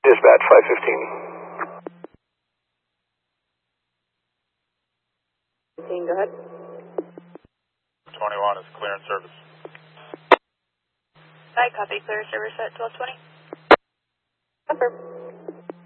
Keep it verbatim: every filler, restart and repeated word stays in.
Dispatch five fifteen. fifteen, go ahead. twenty-one is clear in service. I copy, clear service at twelve twenty. Confirm.